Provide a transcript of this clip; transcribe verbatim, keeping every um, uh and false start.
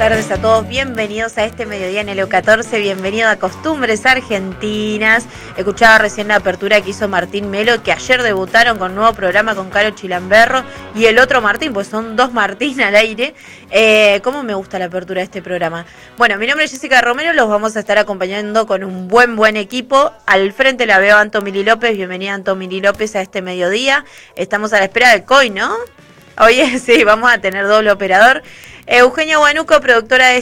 tardes a todos, bienvenidos a este mediodía en el O catorce, bienvenido a Costumbres Argentinas. Escuchaba recién la apertura que hizo Martín Melo, que ayer debutaron con un nuevo programa con Caro Chilamberro y el otro Martín, pues son dos Martín al aire. Eh, ¿Cómo me gusta la apertura de este programa? Bueno, mi nombre es Jessica Romero, los vamos a estar acompañando con un buen, buen equipo. Al frente la veo a Antomili López, bienvenida Antomili López a este mediodía. Estamos a la espera del C O I, ¿no? Oye, sí, vamos a tener doble operador. Eugenia Guanuco, productora de